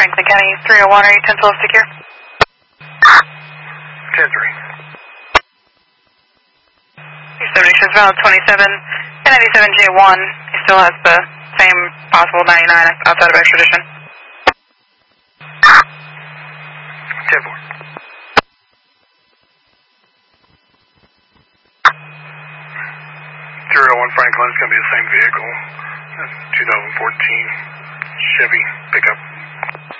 Franklin County 301, are you 1012 secure? 10-3. 70 shows valid 27, and 97J1, he still has the same possible 99 outside of extradition. 10-4. 301 Franklin, it's going to be the same vehicle, 2014 Chevy pickup.